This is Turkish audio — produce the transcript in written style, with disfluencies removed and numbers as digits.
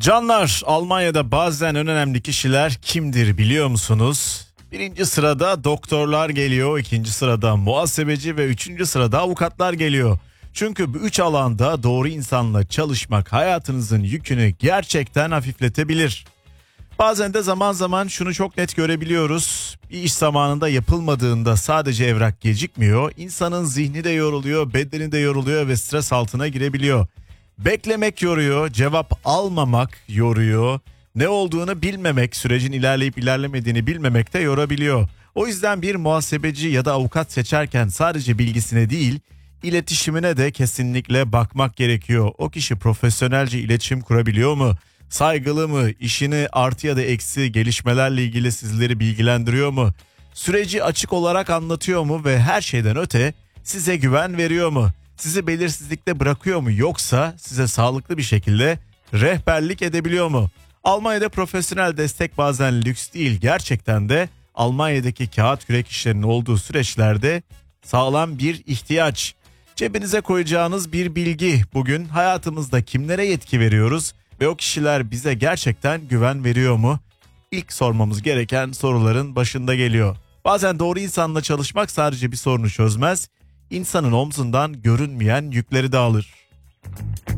Canlar, Almanya'da bazen en önemli kişiler kimdir biliyor musunuz? Birinci sırada doktorlar geliyor, ikinci sırada muhasebeci ve üçüncü sırada avukatlar geliyor. Çünkü bu üç alanda doğru insanla çalışmak hayatınızın yükünü gerçekten hafifletebilir. Bazen de zaman zaman şunu çok net görebiliyoruz. Bir iş zamanında yapılmadığında sadece evrak gecikmiyor, insanın zihni de yoruluyor, bedeni de yoruluyor ve stres altına girebiliyor. Beklemek yoruyor, cevap almamak yoruyor. Ne olduğunu bilmemek, sürecin ilerleyip ilerlemediğini bilmemek de yorabiliyor. O yüzden bir muhasebeci ya da avukat seçerken sadece bilgisine değil, iletişimine de kesinlikle bakmak gerekiyor. O kişi profesyonelce iletişim kurabiliyor mu? Saygılı mı? İşini artı ya da eksi gelişmelerle ilgili sizleri bilgilendiriyor mu? Süreci açık olarak anlatıyor mu ve her şeyden öte size güven veriyor mu? Sizi belirsizlikte bırakıyor mu, yoksa size sağlıklı bir şekilde rehberlik edebiliyor mu? Almanya'da profesyonel destek bazen lüks değil, gerçekten de Almanya'daki kağıt kürek işlerinin olduğu süreçlerde sağlam bir ihtiyaç. Cebinize koyacağınız bir bilgi. Bugün hayatımızda kimlere yetki veriyoruz ve o kişiler bize gerçekten güven veriyor mu? İlk sormamız gereken soruların başında geliyor. Bazen doğru insanla çalışmak sadece bir sorunu çözmez, İnsanın omzundan görünmeyen yükleri de alır.